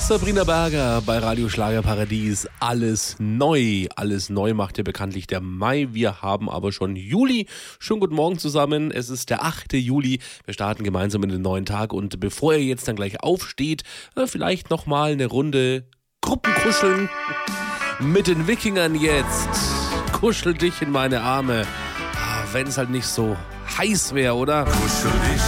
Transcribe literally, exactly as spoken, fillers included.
Sabrina Berger bei Radio Schlagerparadies. Alles neu. Alles neu macht ja bekanntlich der Mai. Wir haben aber schon Juli. Schönen guten Morgen zusammen. Es ist der achte Juli. Wir starten gemeinsam in den neuen Tag. Und bevor ihr jetzt dann gleich aufsteht, vielleicht nochmal eine Runde Gruppenkuscheln mit den Wikingern jetzt. Kuschel dich in meine Arme. Wenn es halt nicht so heiß wäre, oder? Kuschel dich